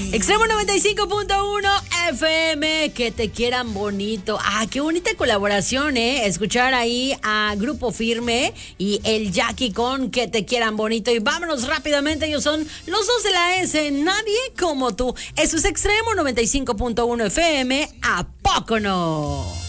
Extremo 95.1 FM, que te quieran bonito. Ah, qué bonita colaboración, escuchar ahí a Grupo Firme y el Jackie con Que te quieran bonito. Y vámonos rápidamente, ellos son los dos de la S, nadie como tú. Eso es Extremo 95.1 FM, ¿a poco no?